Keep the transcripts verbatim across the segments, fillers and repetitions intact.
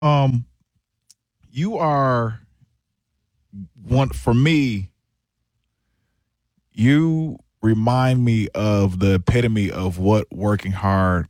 Um, you are one for me. You remind me of the epitome of what working hard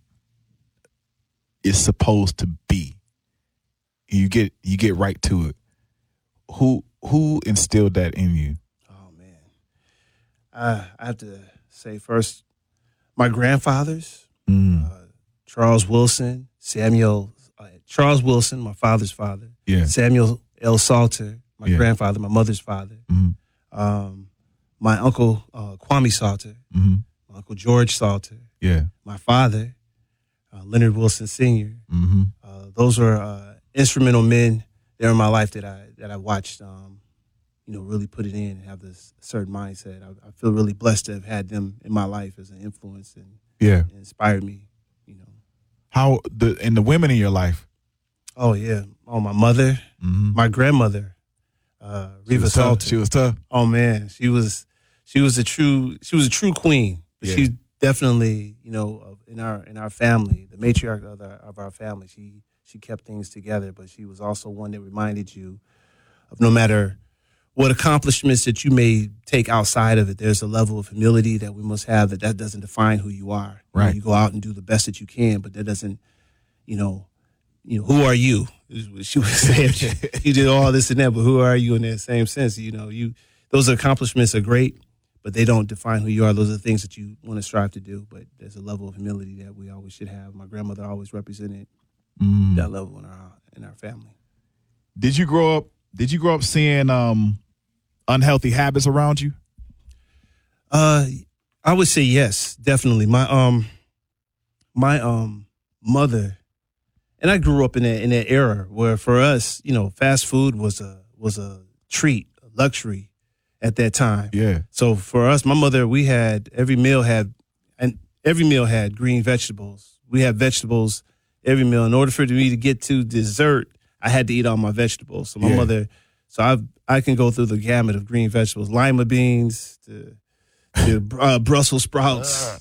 is supposed to be. You get you get right to it. Who who instilled that in you? Oh man, uh, I have to say first, my grandfathers, Mm. uh, Charles Wilson, Samuel uh, Charles Wilson, my father's father. Yeah. Samuel L. Salter, my Yeah. grandfather, my mother's father. Mm. Um, my uncle uh, Kwame Salter, Mm. my uncle George Salter, Yeah. my father, uh, Leonard Wilson Senior Mm-hmm. Uh, those were uh, instrumental men there in my life that I that I watched. Um, you know, really put it in and have this certain mindset. I, I feel really blessed to have had them in my life as an influence and, Yeah. and inspired me. You know. How the and the women in your life? Oh yeah. Oh, my mother, Mm-hmm. my grandmother, uh, She Reva was tough. Salter. She was tough. Oh man, she was she was a true she was a true queen. But Yeah. she's definitely, you know, of- in our in our family, the matriarch of, the, of our family. She she kept things together, but she was also one that reminded you of no matter what accomplishments that you may take outside of it, there's a level of humility that we must have that that doesn't define who you are. You know, Right. you go out and do the best that you can, but that doesn't, you know, you know, who are you? Is what she was saying. You did all this and that, but who are you in that same sense? You know, you those accomplishments are great, but they don't define who you are. Those are the things that you want to strive to do. But there's a level of humility that we always should have. My grandmother always represented Mm. that level in our in our family. Did you grow up? Did you grow up seeing um, unhealthy habits around you? Uh, I would say yes, definitely. My um, my um mother, and I grew up in that in that era where for us, you know, fast food was a was a treat, a luxury at that time. Yeah. So for us, my mother, we had every meal had, and every meal had green vegetables. We had vegetables every meal. In order for me to get to dessert, I had to eat all my vegetables. So my Yeah. mother, so I I can go through the gamut of green vegetables, lima beans, to, to uh, Brussels sprouts,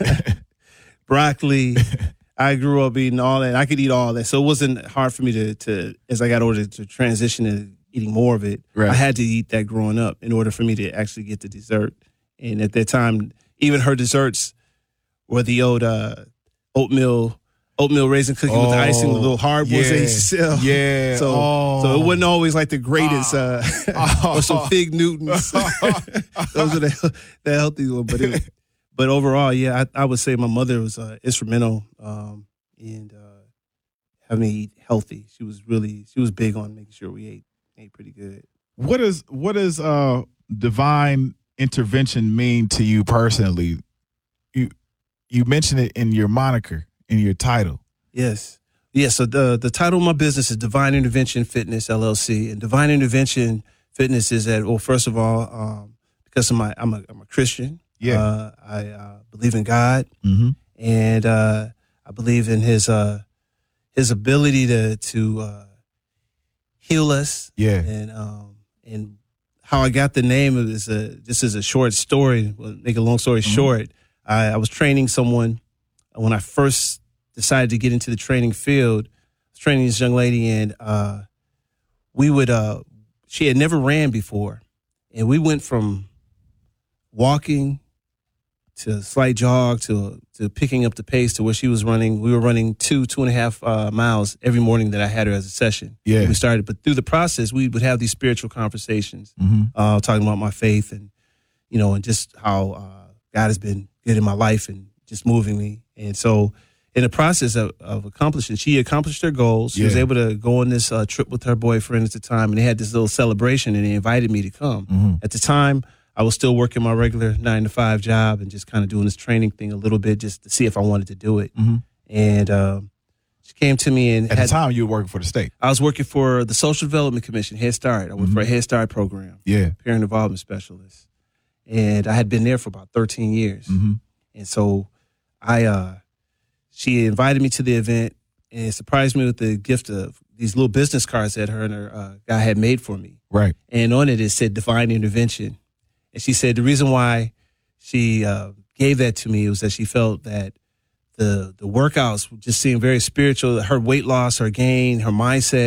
broccoli. I grew up eating all that. I could eat all that. So it wasn't hard for me to, to as I got older, to transition to eating more of it. Right. I had to eat that growing up in order for me to actually get to dessert. And at that time, even her desserts were the old uh, oatmeal oatmeal raisin cookie with the icing, the little hard ones yeah. they used to sell. Yeah. So, oh. so it wasn't always like the greatest, uh, or some fig Newtons. Those are the, the healthy ones. But it, but overall, yeah, I, I would say my mother was uh, instrumental um, in uh, having me eat healthy. She was really she was big on making sure we ate ate pretty good. What is what does uh, divine intervention mean to you personally? You you mentioned it in your moniker, in your title. Yes. Yeah, so the the title of my business is Divine Intervention Fitness, L L C. And Divine Intervention Fitness is that, well, first of all, um, because of my, I'm a, I'm a Christian. Yeah. Uh, I uh, believe in God. Mm-hmm. And uh, I believe in his uh, his ability to to uh, heal us. Yeah. And um, and how I got the name of this, uh, just as a short story, well, make a long story Mm-hmm. short, I, I was training someone when I first decided to get into the training field. I was training this young lady, and uh, we would, uh, she had never ran before. And we went from walking to a slight jog to to picking up the pace to where she was running. We were running two, two and a half uh, miles every morning that I had her as a session. Yeah. We started, but through the process, we would have these spiritual conversations, Mm-hmm. uh, talking about my faith and, you know, and just how uh, God has been good in my life and just moving me. And so in the process of, of accomplishing, she accomplished her goals. She was Yeah. able to go on this uh, trip with her boyfriend at the time, and they had this little celebration, and they invited me to come. Mm-hmm. At the time, I was still working my regular nine to five job and just kind of doing this training thing a little bit just to see if I wanted to do it. Mm-hmm. And um, she came to me and At had, the time, you were working for the state. I was working for the Social Development Commission, Head Start. I worked for a Head Start program, Yeah. parent involvement specialist. And I had been there for about thirteen years. Mm-hmm. And so I, uh, she invited me to the event and surprised me with the gift of these little business cards that her and her uh, guy had made for me. Right. And on it, it said Divine Intervention. And she said the reason why she uh, gave that to me was that she felt that the the workouts just seemed very spiritual. Her weight loss, her gain, her mindset,